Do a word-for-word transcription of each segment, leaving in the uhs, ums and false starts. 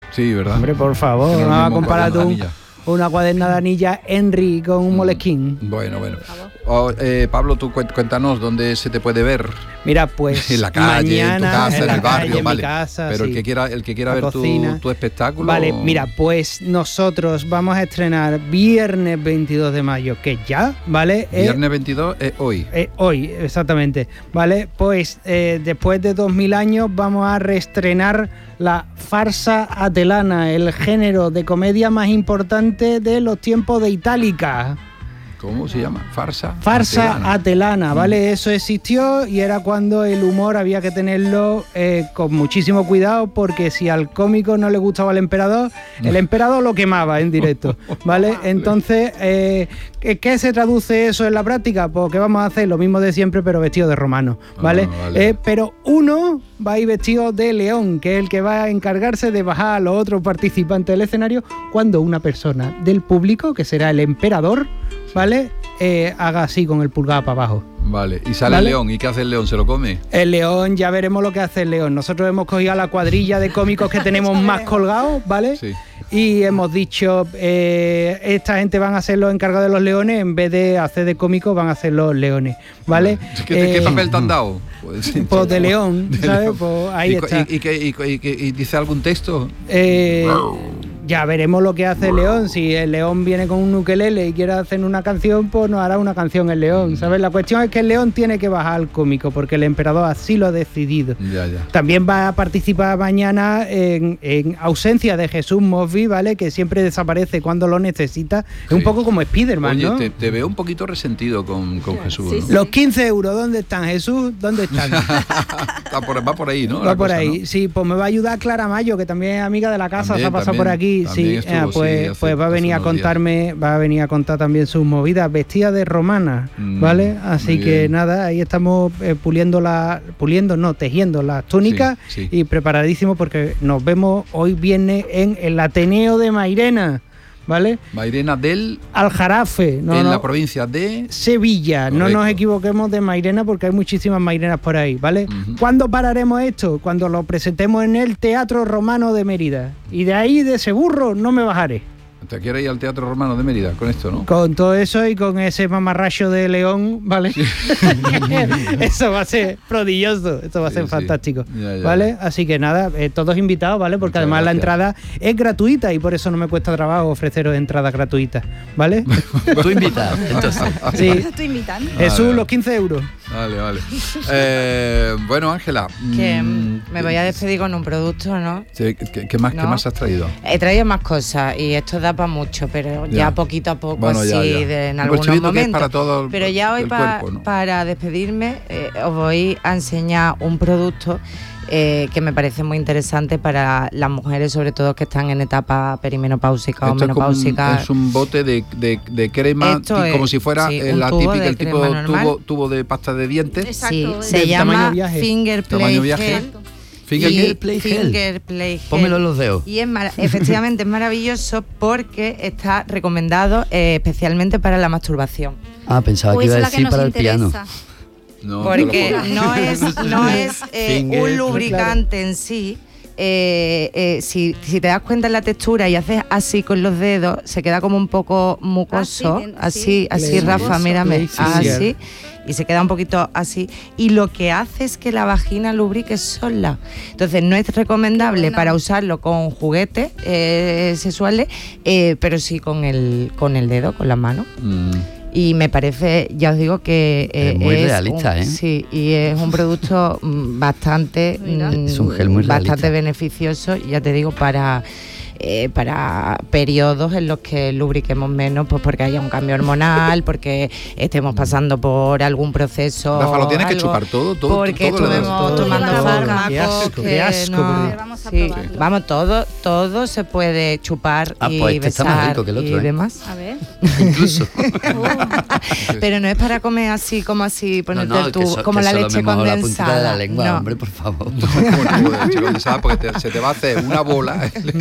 Sí, ¿verdad? Hombre, por favor, no vas a comparar tú una cuaderna de anilla Henry con un Moleskine. Bueno, bueno. Oh, eh, Pablo, tú cuéntanos dónde se te puede ver. Mira, pues en la calle, mañana, en tu casa, en, en el barrio, calle, en vale. mi casa, pero sí. el que quiera, el que quiera la ver tu, tu espectáculo. Vale, mira, pues nosotros vamos a estrenar viernes veintidós de mayo, que ya, ¿vale? Viernes eh, veintidós es hoy. Eh, hoy, exactamente. Vale, pues eh, después de dos mil años vamos a reestrenar la farsa atelana, el género de comedia más importante de los tiempos de Itálica. ¿Cómo se llama? Farsa. Farsa atelana, atelana ¿vale? Mm. Eso existió y era cuando el humor había que tenerlo eh, con muchísimo cuidado, porque si al cómico no le gustaba el emperador, el emperador lo quemaba en directo, ¿vale? Entonces, eh, ¿qué se traduce eso en la práctica? Pues que vamos a hacer lo mismo de siempre, pero vestido de romano, ¿vale? Ah, vale. Eh, pero uno va a ir vestido de león, que es el que va a encargarse de bajar a los otros participantes del escenario cuando una persona del público, que será el emperador, ¿vale? Eh, haga así con el pulgar para abajo. Vale, y sale ¿Vale? el león. ¿Y qué hace el león? ¿Se lo come? El león, ya veremos lo que hace el león. Nosotros hemos cogido a la cuadrilla de cómicos que tenemos más colgados, ¿vale? Sí. Y hemos dicho, eh, esta gente van a ser los encargados de los leones, en vez de hacer de cómicos van a ser los leones, ¿vale? ¿Qué, eh, ¿qué papel te han dado? Pues, pues de león, de ¿sabes? León. Pues ahí ¿Y, está. ¿Y, y, y, y, y, y dice algún texto? Eh... Ya veremos lo que hace el león. Si el león viene con un ukelele y quiere hacer una canción, pues nos hará una canción el león, ¿sabes? La cuestión es que el león tiene que bajar al cómico, porque el emperador así lo ha decidido. Ya, ya. También va a participar mañana en, en ausencia de Jesús Mosby, ¿vale? Que siempre desaparece cuando lo necesita. Sí. Es un poco como Spiderman, Oye, ¿no? te, te veo un poquito resentido con, con Jesús, sí, ¿no? Sí. Los quince euros, ¿dónde están, Jesús? ¿Dónde están? va, por, va por ahí, ¿no? Va la por cosa, ahí, ¿no? Sí. Pues me va a ayudar Clara Mayo, que también es amiga de la casa, también, se ha pasado también, por aquí. Sí, estuvo, eh, pues, sí, hace, pues va a venir a contarme, días. va a venir a contar también sus movidas, vestida de romana, mm, ¿vale? Así que bien. Nada, ahí estamos eh, puliendo la, puliendo, no, tejiendo las túnicas sí, sí. y preparadísimos, porque nos vemos hoy viernes en el Ateneo de Mairena. ¿Vale? Mairena del Aljarafe, no, en no, la provincia de Sevilla. Correcto. No nos equivoquemos de Mairena, porque hay muchísimas Mairenas por ahí, ¿vale? Uh-huh. ¿Cuándo pararemos esto? Cuando lo presentemos en el Teatro Romano de Mérida. Y de ahí, de ese burro, no me bajaré. ¿Te quieres ir al Teatro Romano de Mérida con esto, no? Con todo eso y con ese mamarracho de león, ¿vale? Sí. Eso va a ser prodigioso, esto va a ser sí, fantástico, sí. ya, ya, ¿vale? Ya. Así que nada, eh, todos invitados, ¿vale? Porque Muchas además gracias. La entrada es gratuita y por eso no me cuesta trabajo ofreceros entradas gratuitas, ¿vale? Tú invitas, entonces. Sí. Estoy invitando. Jesús, vale. Los quince euros. Vale, vale. Eh, bueno, Ángela. Que mmm, me voy a despedir con un producto, ¿no? ¿Qué, qué, qué, más, ¿No? ¿Qué más has traído? He traído más cosas y esto da para mucho, pero ya, ya poquito a poco, bueno, así, ya, ya. De, en no, algunos momentos. Que es para todo pero ya hoy pa, cuerpo, ¿no? Para despedirme eh, os voy a enseñar un producto eh, que me parece muy interesante para las mujeres, sobre todo que están en etapa perimenopáusica Esto o menopáusica. Es, es un bote de, de, de crema, y, es, como si fuera sí, la típica, el tipo tubo, tubo de pasta de dientes. Exacto, sí, se llama Finger Play Gel. Finger Play Gel. Finger Play Gel. Pónmelo en los dedos. Y es mar- efectivamente es maravilloso porque está recomendado eh, especialmente para la masturbación. Ah, pensaba Uy, que iba a decir para interesa. el piano. No, porque no es, no es eh, un lubricante claro. en sí. Eh, eh, si, si te das cuenta en la textura y haces así con los dedos, se queda como un poco mucoso. Así, así, sí. así Rafa, mírame. Así. Y se queda un poquito así, y lo que hace es que la vagina lubrique sola. Entonces no es recomendable bueno. para usarlo con juguetes eh, sexuales, eh, pero sí con el con el dedo, con la mano. Mm. Y me parece, ya os digo que eh, es muy es realista, un, ¿eh? Sí, y es un producto bastante, es un gel muy bastante realista. beneficioso, ya te digo, para Eh, para periodos en los que lubriquemos menos, pues porque haya un cambio hormonal, porque estemos pasando por algún proceso. Rafa, lo tienes algo, que chupar todo, todo. Porque todo estuvimos tomando todo. fármacos. Qué asco, que qué asco, no, vamos a sí, probarlo. vamos, todo, todo se puede chupar ah, y pues este besar está más rico que el otro, y ¿eh? demás. A ver. Incluso. Pero no es para comer así, como así, ponerte no, no, tu, eso, como la leche condensada. La puntita de la lengua, no. Hombre, por favor. No, como la leche condensada, porque te, se te va a hacer una bola que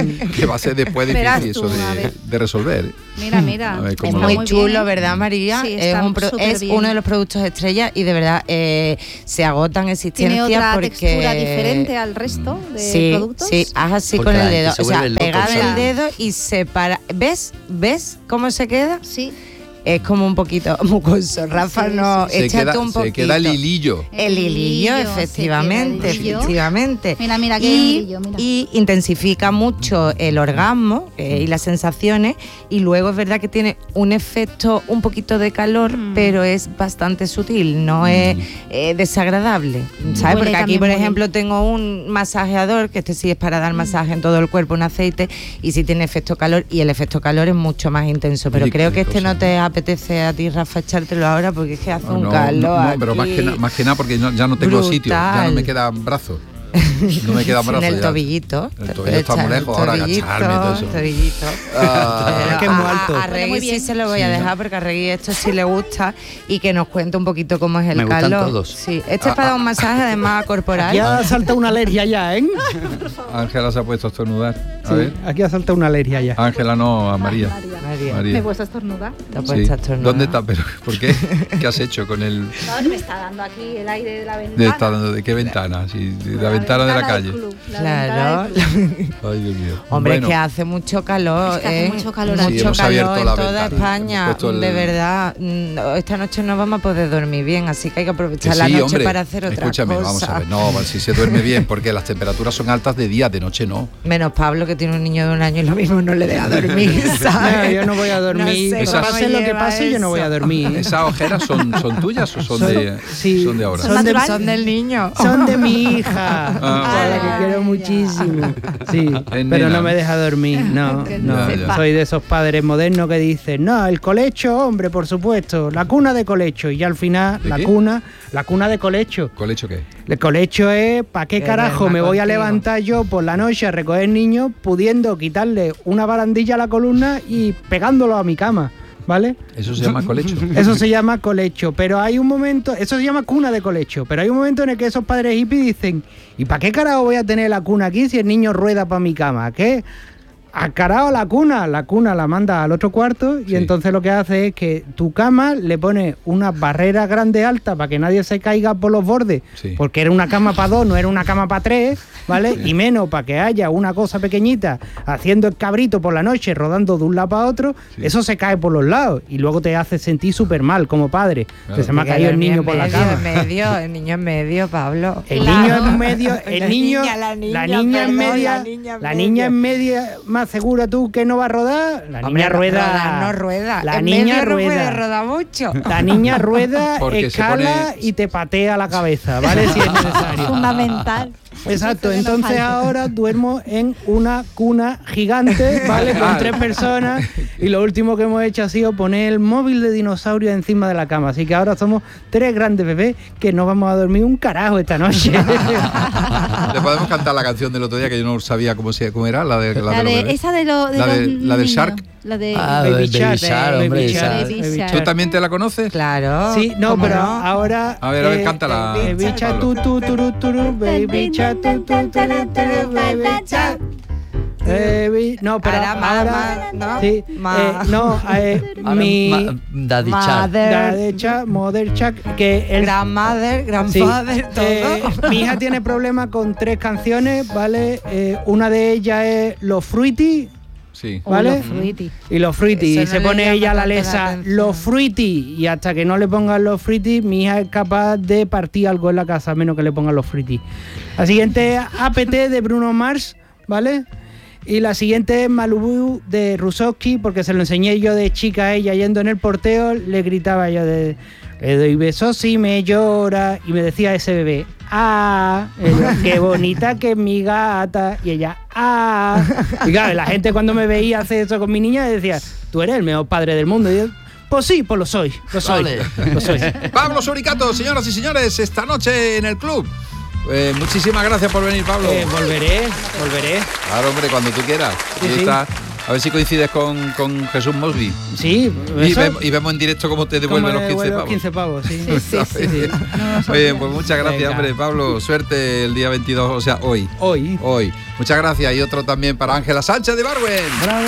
va a ser después difícil eso de, de resolver. Mira, mira. Es muy, muy chulo, bien, ¿verdad, María? Sí, es un pro, es uno de los productos estrella y de verdad eh, se agotan existencias. Tiene otra porque... textura diferente al resto de sí, productos. Sí, haz así porque con el dedo. O sea, pegar el dedo y separa. ¿Ves? ¿Ves cómo se queda? Sí. Es como un poquito mucoso. Rafa, sí, no, sí, échate queda, un poquito. Se queda el hilillo. El hilillo, efectivamente, el hilillo. efectivamente. Mira, mira, qué y, hilillo, mira. Y intensifica mucho el orgasmo eh, y las sensaciones. Y luego es verdad que tiene un efecto un poquito de calor, mm. pero es bastante sutil, no mm. es eh, desagradable. ¿Sabes? Porque aquí, por ejemplo, bien. tengo un masajeador, que este sí es para dar masaje en todo el cuerpo, un aceite, y sí tiene efecto calor, y el efecto calor es mucho más intenso. Pero sí, creo que este no te apetece a ti, Rafa, echártelo ahora porque es que hace no, un calor. No, no pero más que, na, más que nada porque no, ya no tengo Brutal. sitio, ya no me quedan brazos. No me queda brazo. En el ya. tobillito. El tobillo está muy lejos, ahora agacharme y todo eso. Tobillito. Ah, es que es muy alto. A, a Regui sí se lo voy a dejar porque a Regui esto sí le gusta y que nos cuente un poquito cómo es el me calor. Gustan todos. Sí, este ah, es para ah, un masaje además corporal. Ya ha saltado una alergia ya, ¿eh? Ángela se ha puesto a estornudar. A sí, ver. Aquí ha saltado una alergia ya. Ángela no, a María. María. María. María. ¿Me he puesto a estornudar? Te has puesto sí. a estornudar. ¿Dónde está? ¿Pero por qué? ¿Qué has hecho con el...? Claro, me está dando aquí el aire de la ventana. ¿De, está dando, ¿de qué ventana? Sí, de la, la ventana, ventana de la calle. Club, la claro. Ay, Dios mío. Hombre, bueno. es que hace mucho calor. Es que hace ¿eh? mucho calor. Mucho sí, hemos calor abierto en la toda ventana. España. El... De verdad, esta noche no vamos a poder dormir bien, así que hay que aprovechar que la sí, noche hombre, para hacer otra escúchame, cosa. Vamos a ver, no, si se duerme bien, porque las temperaturas son altas de día, de noche no. Menos Pablo, que tiene un niño de un año y lo mismo no le deja dormir, ¿sabes? No, yo no voy a dormir. No sé pase lo que pase, eso. Yo no voy a dormir. ¿Esas ojeras son, son tuyas o son, son de, sí, son de ahora? Son, de, son del niño. Son de mi hija, ah, a la que quiero muchísimo. Sí, pero nena. No me deja dormir, no, no. Ya, ya. Soy de esos padres modernos que dicen, no, el colecho, hombre, por supuesto, la cuna de colecho, y ya al final la qué? cuna, la cuna de colecho. ¿Colecho qué? El colecho es, ¿para qué carajo me voy contigo? a levantar yo por la noche a recoger niños pudiendo quitarle una barandilla a la columna y pegándolo a mi cama? ¿Vale? Eso se llama colecho. Eso se llama colecho, pero hay un momento, eso se llama cuna de colecho, pero hay un momento en el que esos padres hippies dicen, ¿y para qué carajo voy a tener la cuna aquí si el niño rueda para mi cama? ¿Qué? Ha carado la cuna, la cuna la manda al otro cuarto y sí. entonces lo que hace es que tu cama le pone una barrera grande alta para que nadie se caiga por los bordes, sí. porque era una cama para dos, no era una cama para tres, ¿vale? Sí. Y menos para que haya una cosa pequeñita haciendo el cabrito por la noche, rodando de un lado para otro, sí. eso se cae por los lados y luego te hace sentir súper mal como padre, claro. que se me ha caído el niño por medio, la cama. En medio, el niño en medio, Pablo. El claro. niño en medio, el la niño, niña, la niña, la niña perdón, en media, la niña en, la niña en media, más segura tú que no va a rodar. La Hombre, niña rueda. Rodar, no rueda. La en niña medio rueda. No puede rodar mucho. La niña rueda, porque escala pone... y te patea la cabeza, ¿vale? Si es necesario. Fundamental. Exacto, entonces ahora duermo en una cuna gigante, ¿vale? Con tres personas y lo último que hemos hecho ha sido poner el móvil de dinosaurio encima de la cama, así que ahora somos tres grandes bebés que no vamos a dormir un carajo esta noche. Le podemos cantar la canción del otro día que yo no sabía cómo, se, cómo era, la de, la la de, de esa de, lo, de la, de, los la del niños. Shark. La de ah, Baby, Baby Shark, Shark, Baby hombre, Shark. Baby Baby Shark. ¿Tú también te la conoces? Claro. Sí, no, pero no? ahora... A ver, a ver, eh, cántala. Baby Shark, tu, tu, tu, tu, Baby Shark, tu, tu, tu, tu, Baby Shark. Baby, no, pero ahora, ahora ¿no? Sí, ma. eh, no, eh, mi ma, Daddy Shark. Daddy Shark, Mother Shark, que el Grandmother, Grandfather, sí, todo. Eh, mi hija tiene problemas con tres canciones, ¿vale? Eh, una de ellas es Los Fruity. Sí. ¿Vale? Los Fruity. Y los Fruity. Eso y no se pone ella la lesa, la los Fruity. Y hasta que no le pongan los Fruity, mi hija es capaz de partir algo en la casa, a menos que le pongan los Fruity. La siguiente es A P T de Bruno Mars, ¿vale? Y la siguiente es Malibu de Rusowski, porque se lo enseñé yo de chica a ella yendo en el porteo, le gritaba yo de... Le doy besos y me llora. Y me decía ese bebé, ah, qué bonita que es mi gata. Y ella, ah. Y claro, la gente cuando me veía hacer eso con mi niña decía, tú eres el mejor padre del mundo. Y yo, pues sí, pues lo soy, lo soy, vale. lo soy. Pablo Suricato, señoras y señores, esta noche en el club. Eh, muchísimas gracias por venir, Pablo. Eh, volveré, volveré. Claro, hombre, cuando tú quieras. Sí, Ahí sí. está A ver si coincides con, con Jesús Mosby. Sí. Y, ve, y vemos en directo cómo te devuelve los quince pavos. quince pavos, sí. Sí, sí, sí, sí. No, muy bien, pues muchas gracias, Venga. hombre, Pablo. Suerte el día veintidós, o sea, hoy. Hoy. Hoy. Muchas gracias. Y otro también para Ángela Sánchez de Barwen. ¡Bravo!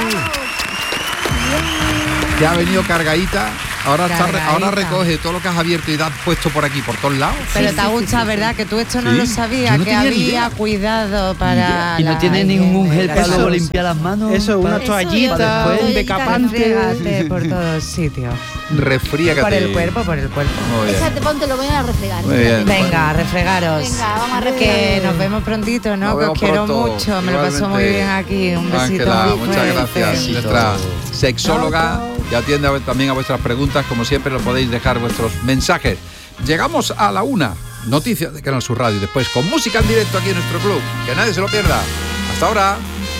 Que ha venido cargadita. Ahora, está, ahora recoge todo lo que has abierto y te has puesto por aquí, por todos lados. Pero sí, te ha sí, gustado, sí, ¿verdad? sí. Que tú esto no ¿Sí? lo sabías, no que había cuidado para... Y no tiene ningún gel para luego limpiar las manos. Eso, una toallita, Eso, un decapante. por todos sitios. Refrígate. Por el cuerpo, por el cuerpo. Échate, ponte lo voy a refregar. Muy bien. Venga, a refregaros. Venga, vamos a refregar. Que nos vemos prontito, ¿no? Nos Que os vemos quiero pronto. mucho. Me lo paso muy bien aquí. Un besito. Ángela, muy muchas fuerte. gracias. Besito. Nuestra sexóloga que atiende a- también a vuestras preguntas. Como siempre, lo podéis dejar vuestros mensajes. Llegamos a la una. Noticias de Canal Sur Radio. Después con música en directo aquí en nuestro club. Que nadie se lo pierda. Hasta ahora.